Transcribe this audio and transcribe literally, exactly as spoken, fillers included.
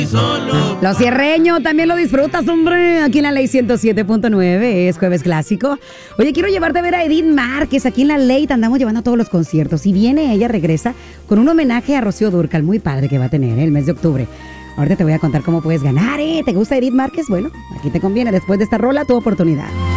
Los cierreños también lo disfrutas, hombre. Aquí en la Ley ciento siete punto nueve es Jueves Clásico. Oye, quiero llevarte a ver a Edith Márquez. Aquí en la Ley te andamos llevando a todos los conciertos. Y viene, ella regresa con un homenaje a Rocío Dúrcal, muy padre que va a tener ¿eh? el mes de octubre. Ahorita te voy a contar cómo puedes ganar, ¿eh? ¿Te gusta Edith Márquez? Bueno, aquí te conviene. Después de esta rola, tu oportunidad.